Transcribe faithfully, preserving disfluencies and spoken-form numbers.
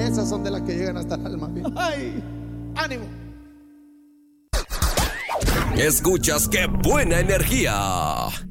Esas son de las que llegan hasta el alma. Ay, ánimo. Escuchas Qué Buena Energía.